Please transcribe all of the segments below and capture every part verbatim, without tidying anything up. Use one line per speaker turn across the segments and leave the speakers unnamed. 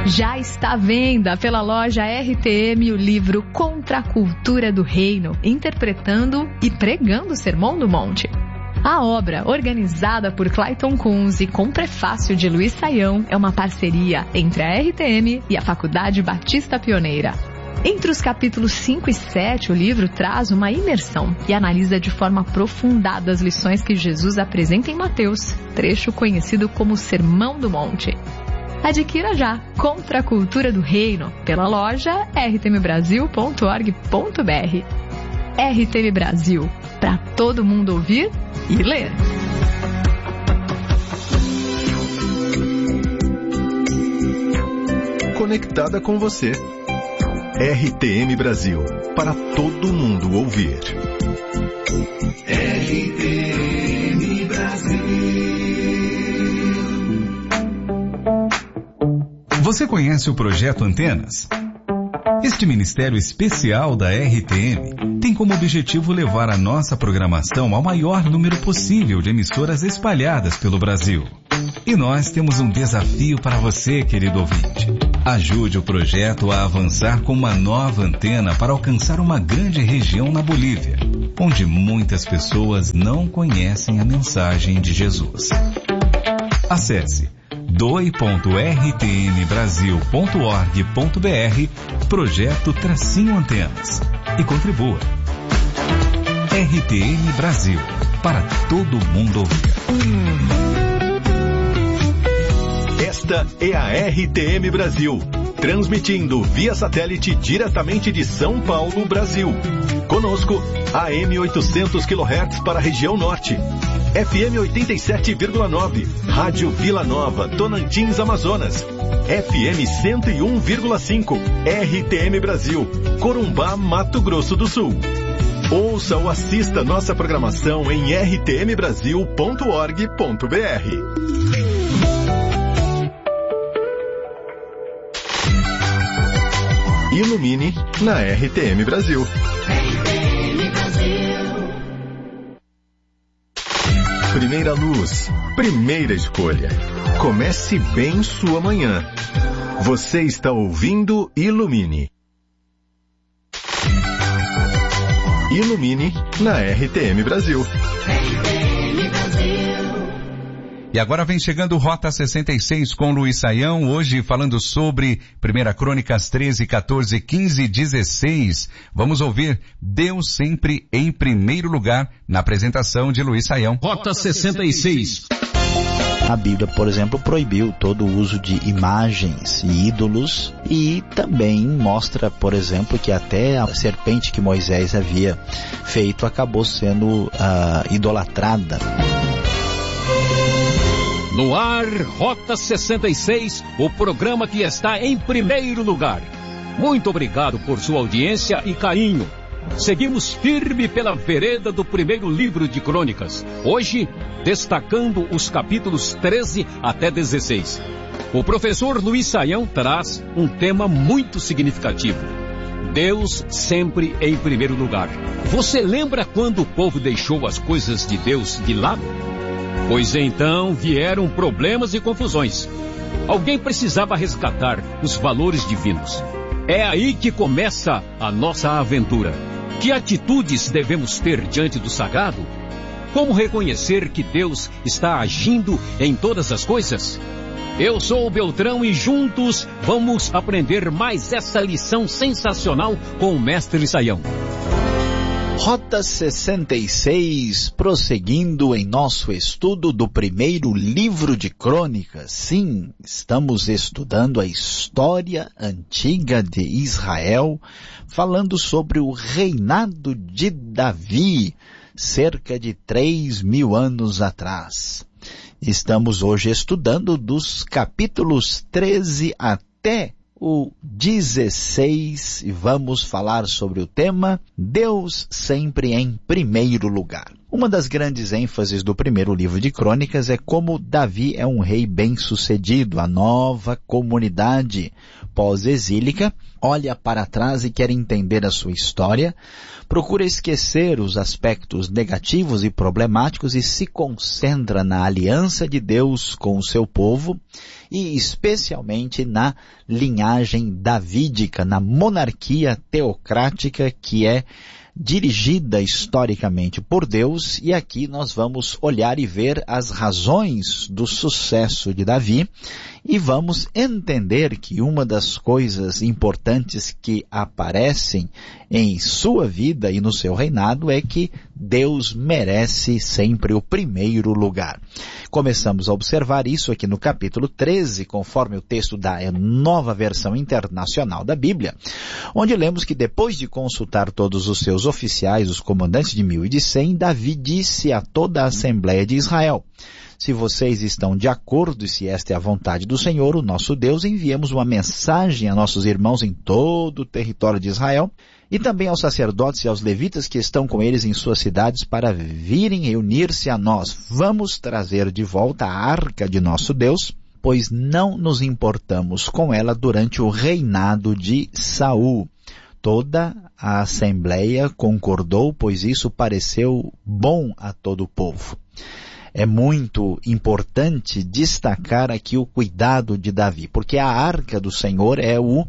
Já está à venda pela loja R T M o livro Contra a Cultura do Reino, interpretando e pregando o Sermão do Monte. A obra, organizada por Clayton Kunze com prefácio de Luiz Saião, é uma parceria entre a R T M e a Faculdade Batista Pioneira. Entre os capítulos cinco e sete, o livro traz uma imersão e analisa de forma aprofundada as lições que Jesus apresenta em Mateus, trecho conhecido como Sermão do Monte. Adquira já Contra a Cultura do Reino pela loja r t m brasil ponto org ponto b r. R T M Brasil, para todo mundo ouvir e ler.
Conectada com você. R T M Brasil, para todo mundo ouvir.
R T M Brasil.
Você conhece o Projeto Antenas? Este ministério especial da R T M tem como objetivo levar a nossa programação ao maior número possível de emissoras espalhadas pelo Brasil. E nós temos um desafio para você, querido ouvinte. Ajude o projeto a avançar com uma nova antena para alcançar uma grande região na Bolívia, onde muitas pessoas não conhecem a mensagem de Jesus. Acesse doe ponto r t m brasil ponto org ponto b r, projeto Tracinho Antenas, e contribua. R T M Brasil, para todo mundo ouvir.
Esta é a R T M Brasil, transmitindo via satélite diretamente de São Paulo, Brasil. Conosco, A M oitocentos quilohertz para a região norte, F M oitenta e sete vírgula nove, Rádio Vila Nova, Tonantins, Amazonas, F M cento e um vírgula cinco, R T M Brasil, Corumbá, Mato Grosso do Sul. Ouça ou assista nossa programação em r t m brasil ponto org ponto b r. Ilumine na R T M Brasil. Primeira luz, primeira escolha. Comece bem sua manhã. Você está ouvindo Ilumine. Ilumine na R T M Brasil.
E agora vem chegando Rota sessenta e seis com Luiz Saião, hoje falando sobre primeira Crônicas treze, quatorze, quinze e dezesseis. Vamos ouvir Deus sempre em primeiro lugar na apresentação de Luiz Saião.
Rota sessenta e seis.
A Bíblia, por exemplo, proibiu todo o uso de imagens e ídolos, e também mostra, por exemplo, que até a serpente que Moisés havia feito acabou sendo uh, idolatrada.
No ar, Rota sessenta e seis, o programa que está em primeiro lugar. Muito obrigado por sua audiência e carinho. Seguimos firme pela vereda do primeiro livro de Crônicas, hoje destacando os capítulos treze até dezesseis. O professor Luiz Saião traz um tema muito significativo: Deus sempre em primeiro lugar. Você lembra quando o povo deixou as coisas de Deus de lado? Pois então vieram problemas e confusões. Alguém precisava resgatar os valores divinos. É aí que começa a nossa aventura. Que atitudes devemos ter diante do sagrado? Como reconhecer que Deus está agindo em todas as coisas? Eu sou o Beltrão e juntos vamos aprender mais essa lição sensacional com o mestre Saião.
Rota sessenta e seis, prosseguindo em nosso estudo do primeiro livro de Crônicas. Sim, estamos estudando a história antiga de Israel, falando sobre o reinado de Davi, cerca de três mil anos atrás. Estamos hoje estudando dos capítulos treze até o dezesseis, e vamos falar sobre o tema Deus sempre em primeiro lugar. Uma das grandes ênfases do primeiro livro de Crônicas é como Davi é um rei bem-sucedido. A nova comunidade pós-exílica olha para trás e quer entender a sua história, procura esquecer os aspectos negativos e problemáticos e se concentra na aliança de Deus com o seu povo e especialmente na linhagem davídica, na monarquia teocrática que é dirigida historicamente por Deus, e aqui nós vamos olhar e ver as razões do sucesso de Davi, e vamos entender que uma das coisas importantes que aparecem em sua vida e no seu reinado é que Deus merece sempre o primeiro lugar. Começamos a observar isso aqui no capítulo treze, conforme o texto da Nova Versão Internacional da Bíblia, onde lemos que depois de consultar todos os seus oficiais, os comandantes de mil e de cem, Davi disse a toda a Assembleia de Israel: se vocês estão de acordo e se esta é a vontade do Senhor, o nosso Deus, enviemos uma mensagem a nossos irmãos em todo o território de Israel e também aos sacerdotes e aos levitas que estão com eles em suas cidades para virem reunir-se a nós. Vamos trazer de volta a arca de nosso Deus, pois não nos importamos com ela durante o reinado de Saul. Toda a Assembleia concordou, pois isso pareceu bom a todo o povo. É muito importante destacar aqui o cuidado de Davi, porque a arca do Senhor é o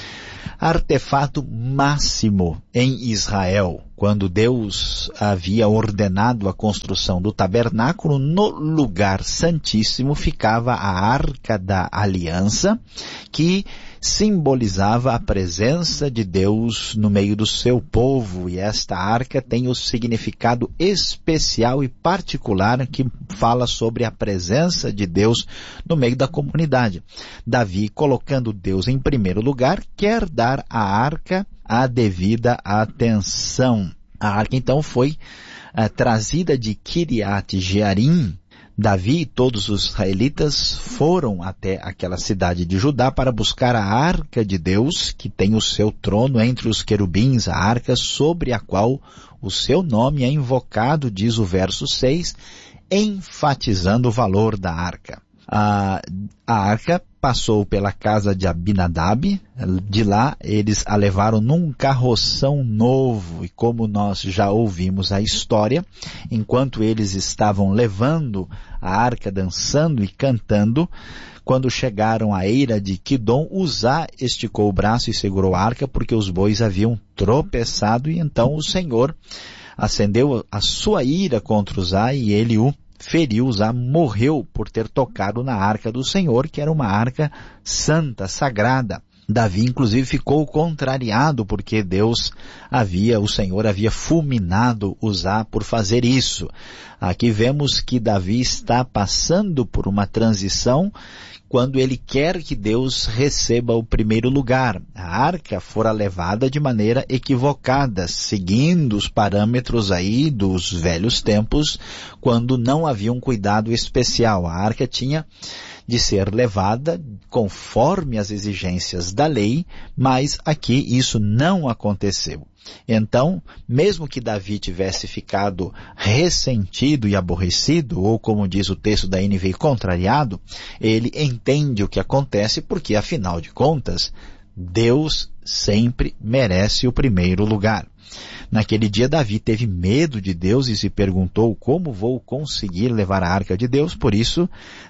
artefato máximo em Israel. Quando Deus havia ordenado a construção do tabernáculo, no lugar santíssimo ficava a arca da aliança, que simbolizava a presença de Deus no meio do seu povo, e esta arca tem o significado especial e particular que fala sobre a presença de Deus no meio da comunidade. Davi, colocando Deus em primeiro lugar, quer dar à arca a devida atenção. A arca então foi uh, trazida de Kiriat Jearim. Davi e todos os israelitas foram até aquela cidade de Judá para buscar a arca de Deus, que tem o seu trono entre os querubins, a arca sobre a qual o seu nome é invocado, diz o verso seis, enfatizando o valor da arca. A, a arca passou pela casa de Abinadab, de lá eles a levaram num carroção novo, e como nós já ouvimos a história, enquanto eles estavam levando a arca, dançando e cantando, quando chegaram à eira de Quidom, Uzá esticou o braço e segurou a arca, porque os bois haviam tropeçado, e então o Senhor acendeu a sua ira contra Uzá, e ele o feriu. Uzá morreu por ter tocado na arca do Senhor, que era uma arca santa, sagrada. Davi, inclusive, ficou contrariado porque Deus havia, o Senhor havia fulminado Uzá por fazer isso. Aqui vemos que Davi está passando por uma transição quando ele quer que Deus receba o primeiro lugar. A arca fora levada de maneira equivocada, seguindo os parâmetros aí dos velhos tempos, quando não havia um cuidado especial. A arca tinha de ser levada conforme as exigências da lei, mas aqui isso não aconteceu. Então, mesmo que Davi tivesse ficado ressentido e aborrecido, ou como diz o texto da N V I, contrariado, ele entende o que acontece porque, afinal de contas, Deus sempre merece o primeiro lugar. Naquele dia, Davi teve medo de Deus e se perguntou: como vou conseguir levar a arca de Deus? Por isso,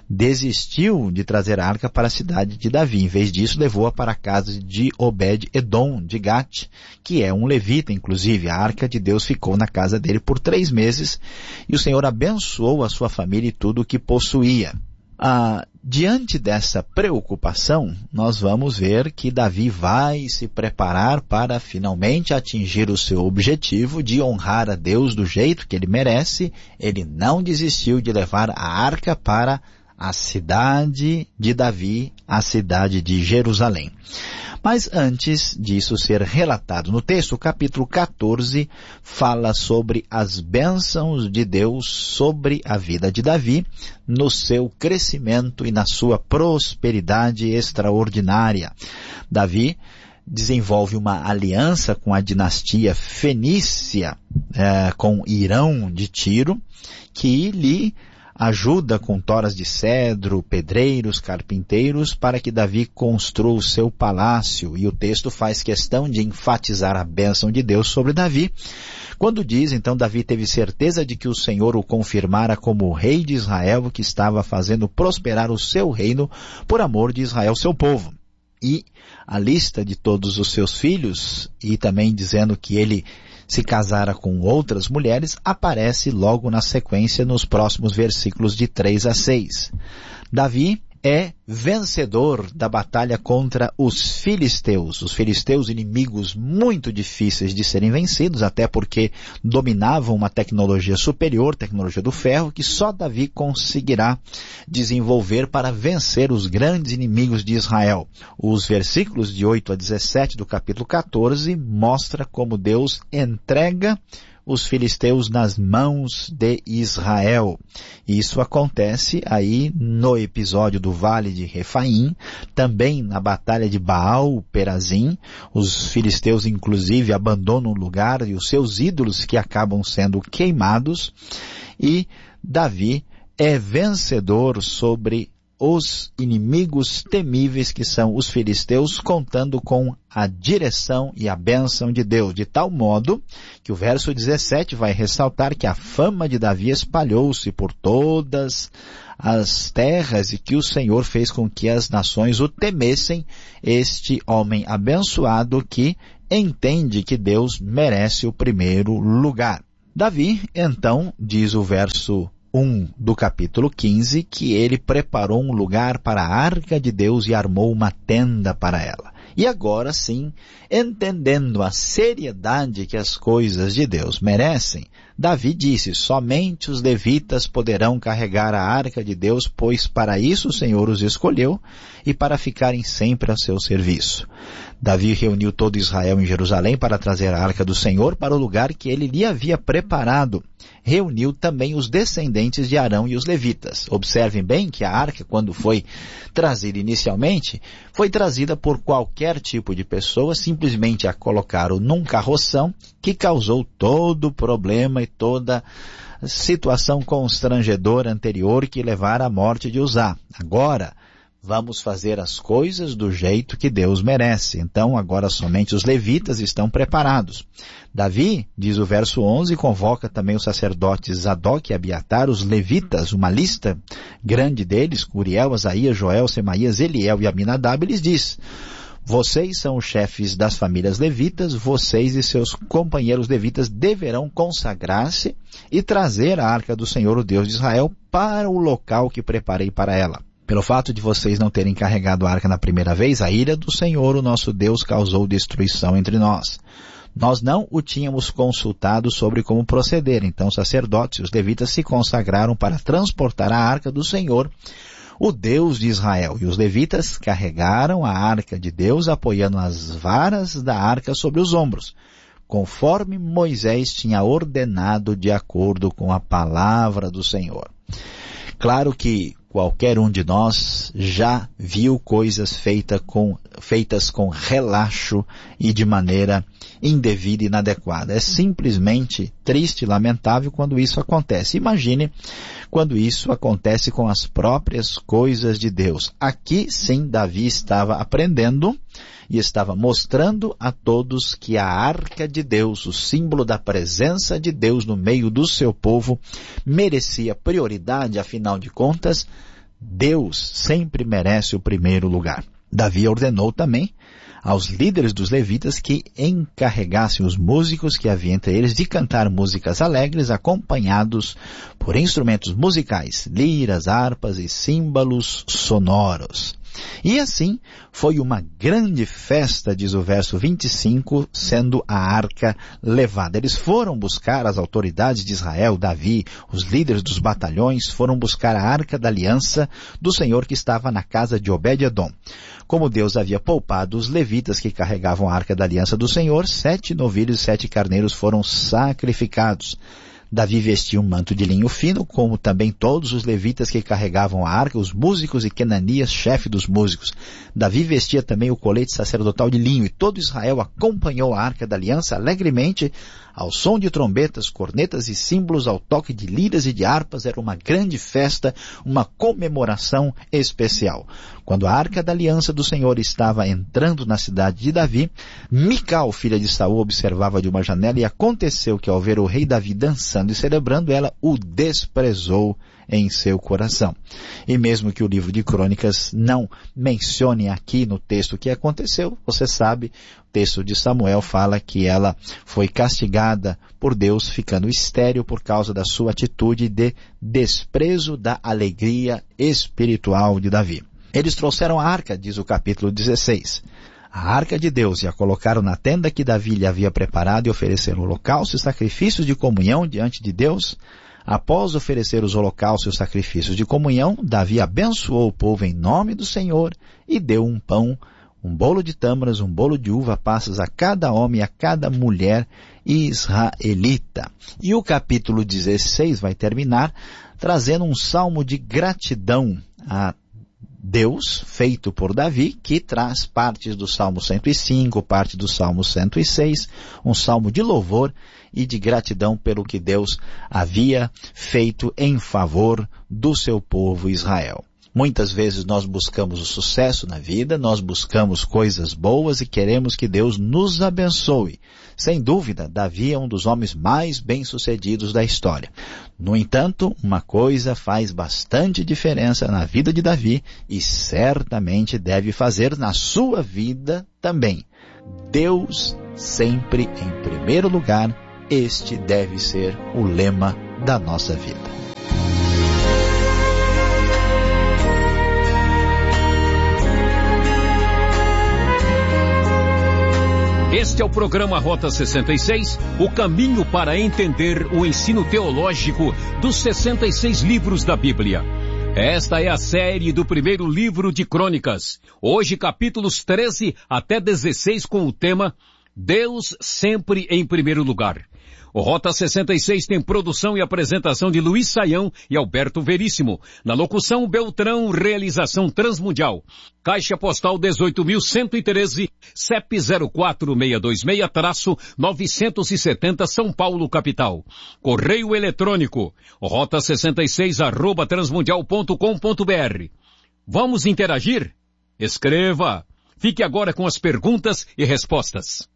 desistiu de trazer a arca para a cidade de Davi. Em vez disso, levou-a para a casa de Obed-Edom, de Gate, que é um levita, inclusive. A arca de Deus ficou na casa dele por três meses e o Senhor abençoou a sua família e tudo o que possuía. Ah, diante dessa preocupação, nós vamos ver que Davi vai se preparar para finalmente atingir o seu objetivo de honrar a Deus do jeito que ele merece. Ele não desistiu de levar a arca para a cidade de Davi, a cidade de Jerusalém. Mas antes disso ser relatado no texto, o capítulo quatorze fala sobre as bênçãos de Deus sobre a vida de Davi, no seu crescimento e na sua prosperidade extraordinária. Davi desenvolve uma aliança com a dinastia fenícia, é, com Irão de Tiro, que lhe ajuda com toras de cedro, pedreiros, carpinteiros, para que Davi construa o seu palácio. E o texto faz questão de enfatizar a bênção de Deus sobre Davi, quando diz, então, Davi teve certeza de que o Senhor o confirmara como o rei de Israel, que estava fazendo prosperar o seu reino por amor de Israel, seu povo. E a lista de todos os seus filhos, e também dizendo que ele se casara com outras mulheres, aparece logo na sequência nos próximos versículos de três a seis. Davi é vencedor da batalha contra os filisteus. Os filisteus, inimigos muito difíceis de serem vencidos, até porque dominavam uma tecnologia superior, tecnologia do ferro, que só Davi conseguirá desenvolver para vencer os grandes inimigos de Israel. Os versículos de oito a dezessete do capítulo quatorze mostra como Deus entrega os filisteus nas mãos de Israel. Isso acontece aí no episódio do Vale de Refaim, também na batalha de Baal-Perazim. Os filisteus, inclusive, abandonam o lugar e os seus ídolos que acabam sendo queimados. E Davi é vencedor sobre os inimigos temíveis que são os filisteus, contando com a direção e a bênção de Deus, de tal modo que o verso dezessete vai ressaltar que a fama de Davi espalhou-se por todas as terras e que o Senhor fez com que as nações o temessem, este homem abençoado que entende que Deus merece o primeiro lugar. Davi, então, diz o verso um do capítulo quinze, que ele preparou um lugar para a arca de Deus e armou uma tenda para ela. E agora sim, entendendo a seriedade que as coisas de Deus merecem, Davi disse, somente os levitas poderão carregar a arca de Deus, pois para isso o Senhor os escolheu e para ficarem sempre a seu serviço. Davi reuniu todo Israel em Jerusalém para trazer a arca do Senhor para o lugar que ele lhe havia preparado. Reuniu também os descendentes de Arão e os levitas. Observem bem que a arca, quando foi trazida inicialmente, foi trazida por qualquer tipo de pessoa, simplesmente a colocaram num carroção, que causou todo o problema e toda situação constrangedora anterior que levara à morte de Uzá. Agora, vamos fazer as coisas do jeito que Deus merece. Então, agora somente os levitas estão preparados. Davi, diz o verso onze, convoca também os sacerdotes Zadok e Abiatar, os levitas, uma lista grande deles, Uriel, Asaías, Joel, Semaías, Eliel e Aminadab, lhes diz, vocês são os chefes das famílias levitas, vocês e seus companheiros levitas deverão consagrar-se e trazer a arca do Senhor, o Deus de Israel, para o local que preparei para ela. Pelo fato de vocês não terem carregado a arca na primeira vez, a ira do Senhor, o nosso Deus, causou destruição entre nós. Nós não o tínhamos consultado sobre como proceder. Então os sacerdotes e os levitas se consagraram para transportar a arca do Senhor, o Deus de Israel. E os levitas carregaram a arca de Deus, apoiando as varas da arca sobre os ombros, conforme Moisés tinha ordenado de acordo com a palavra do Senhor. Claro que qualquer um de nós já viu coisas feita com, feitas com relaxo e de maneira indevida e inadequada. É simplesmente triste e lamentável quando isso acontece. Imagine quando isso acontece com as próprias coisas de Deus. Aqui sim Davi estava aprendendo e estava mostrando a todos que a arca de Deus, o símbolo da presença de Deus no meio do seu povo, merecia prioridade. Afinal de contas, Deus sempre merece o primeiro lugar. Davi ordenou também aos líderes dos levitas que encarregassem os músicos que havia entre eles de cantar músicas alegres, acompanhados por instrumentos musicais, liras, harpas e símbolos sonoros. E assim foi uma grande festa, diz o verso vinte e cinco, sendo a arca levada. Eles foram buscar, as autoridades de Israel, Davi, os líderes dos batalhões, foram buscar a arca da aliança do Senhor que estava na casa de Obed-edom. Como Deus havia poupado os levitas que carregavam a arca da aliança do Senhor, sete novilhos e sete carneiros foram sacrificados. Davi vestia um manto de linho fino, como também todos os levitas que carregavam a arca, os músicos e Quenanias, chefe dos músicos. Davi vestia também o colete sacerdotal de linho, e todo Israel acompanhou a arca da aliança alegremente, ao som de trombetas, cornetas e símbolos, ao toque de liras e de harpas. Era uma grande festa, uma comemoração especial. Quando a arca da aliança do Senhor estava entrando na cidade de Davi, Mical, filha de Saul, observava de uma janela, e aconteceu que ao ver o rei Davi dançando e celebrando, ela o desprezou em seu coração. E mesmo que o livro de Crônicas não mencione aqui no texto o que aconteceu, você sabe, o texto de Samuel fala que ela foi castigada por Deus, ficando estéril por causa da sua atitude de desprezo da alegria espiritual de Davi. Eles trouxeram a arca, diz o capítulo dezesseis. A arca de Deus, e a colocaram na tenda que Davi lhe havia preparado, e ofereceram holocausto e sacrifícios de comunhão diante de Deus. Após oferecer os holocaustos e os sacrifícios de comunhão, Davi abençoou o povo em nome do Senhor e deu um pão, um bolo de tâmaras, um bolo de uva passas a cada homem e a cada mulher israelita. E o capítulo dezesseis vai terminar trazendo um salmo de gratidão a Deus, feito por Davi, que traz partes do Salmo cento e cinco, parte do Salmo cento e seis, um salmo de louvor e de gratidão pelo que Deus havia feito em favor do seu povo Israel. Muitas vezes nós buscamos o sucesso na vida, nós buscamos coisas boas e queremos que Deus nos abençoe. Sem dúvida, Davi é um dos homens mais bem-sucedidos da história. No entanto, uma coisa faz bastante diferença na vida de Davi e certamente deve fazer na sua vida também. Deus sempre em primeiro lugar, este deve ser o lema da nossa vida.
Este é o programa Rota sessenta e seis, o caminho para entender o ensino teológico dos sessenta e seis livros da Bíblia. Esta é a série do primeiro livro de Crônicas. Hoje capítulos treze até dezesseis com o tema Deus sempre em primeiro lugar. O Rota sessenta e seis tem produção e apresentação de Luiz Saião e Alberto Veríssimo. Na locução, Beltrão, realização Transmundial. Caixa postal dezoito mil cento e treze, C E P zero quatro seis dois seis, novecentos e setenta, São Paulo, capital. Correio eletrônico, rota sessenta e seis, arroba transmundial ponto com ponto br. Vamos interagir? Escreva. Fique agora com as perguntas e respostas.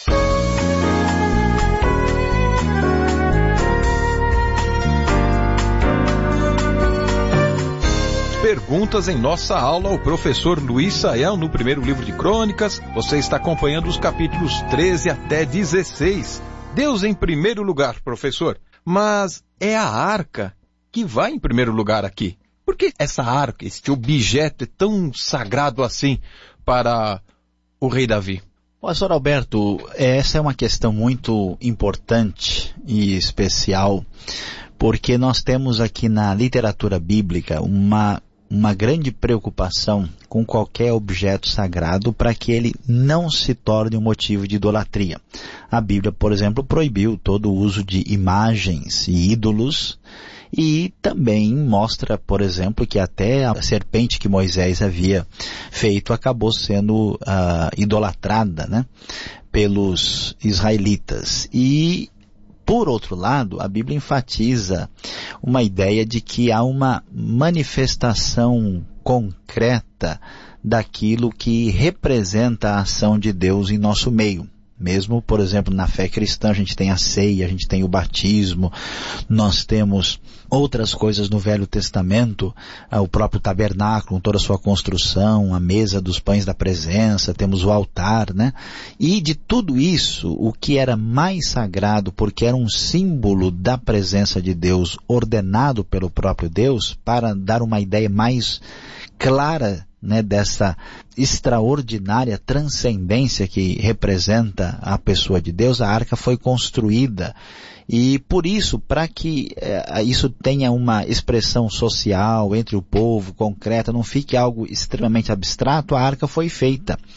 Perguntas em nossa aula ao professor Luiz Saião no primeiro livro de Crônicas. Você está acompanhando os capítulos treze até dezesseis. Deus em primeiro lugar, professor. Mas é a arca que vai em primeiro lugar aqui. Por que essa arca, este objeto é tão sagrado assim para o rei Davi?
Pastor Alberto, essa é uma questão muito importante e especial, porque nós temos aqui na literatura bíblica uma uma grande preocupação com qualquer objeto sagrado para que ele não se torne um motivo de idolatria. A Bíblia, por exemplo, proibiu todo o uso de imagens e ídolos e também mostra, por exemplo, que até a serpente que Moisés havia feito acabou sendo uh, idolatrada, né, pelos israelitas. E por outro lado, a Bíblia enfatiza uma ideia de que há uma manifestação concreta daquilo que representa a ação de Deus em nosso meio. Mesmo, por exemplo, na fé cristã, a gente tem a ceia, a gente tem o batismo, nós temos outras coisas no Velho Testamento, o próprio tabernáculo, toda a sua construção, a mesa dos pães da presença, temos o altar, né? E de tudo isso, o que era mais sagrado, porque era um símbolo da presença de Deus, ordenado pelo próprio Deus, para dar uma ideia mais clara, né, dessa extraordinária transcendência que representa a pessoa de Deus, a arca foi construída. E por isso, para que eh, isso tenha uma expressão social entre o povo, concreta, não fique algo extremamente abstrato, a arca foi feita.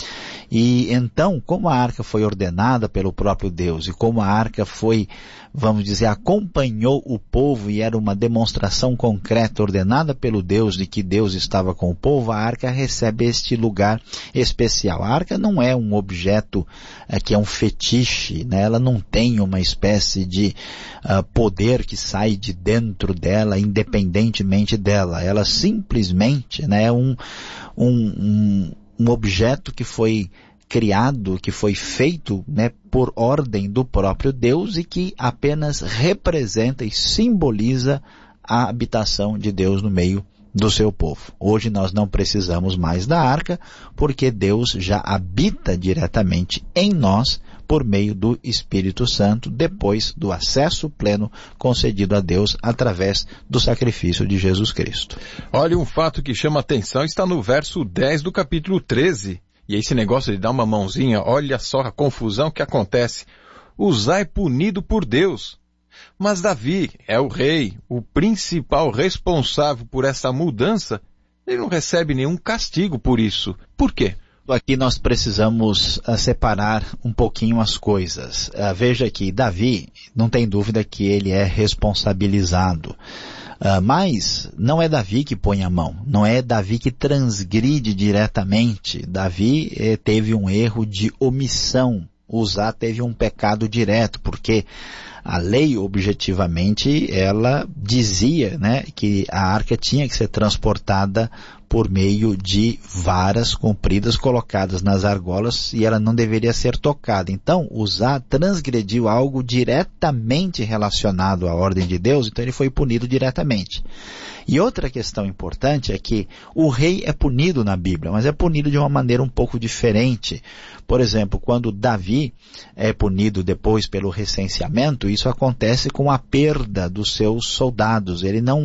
E então, como a arca foi ordenada pelo próprio Deus e como a arca foi, vamos dizer, acompanhou o povo e era uma demonstração concreta ordenada pelo Deus de que Deus estava com o povo, a arca recebe este lugar especial. A arca não é um objeto é, que é um fetiche, né? Ela não tem uma espécie de uh, poder que sai de dentro dela, independentemente dela. Ela simplesmente, né, é um, um, um um objeto que foi criado, que foi feito, né, por ordem do próprio Deus e que apenas representa e simboliza a habitação de Deus no meio do seu povo. Hoje nós não precisamos mais da arca, porque Deus já habita diretamente em nós por meio do Espírito Santo, depois do acesso pleno concedido a Deus através do sacrifício de Jesus Cristo.
Olha, um fato que chama atenção está no verso dez do capítulo treze. E esse negócio de dar uma mãozinha, olha só a confusão que acontece. Uzá é punido por Deus. Mas Davi é o rei, o principal responsável por essa mudança. Ele não recebe nenhum castigo por isso. Por quê?
Aqui nós precisamos uh, separar um pouquinho as coisas. Uh, veja que Davi, não tem dúvida que ele é responsabilizado. Uh, mas não é Davi que põe a mão, não é Davi que transgride diretamente. Davi eh, teve um erro de omissão. Uzá teve um pecado direto, porque a lei, objetivamente, ela dizia, né, que a arca tinha que ser transportada por meio de varas compridas colocadas nas argolas e ela não deveria ser tocada. Então, Uzá transgrediu algo diretamente relacionado à ordem de Deus, então ele foi punido diretamente. E outra questão importante é que o rei é punido na Bíblia, mas é punido de uma maneira um pouco diferente. Por exemplo, quando Davi é punido depois pelo recenseamento, isso acontece com a perda dos seus soldados. Ele não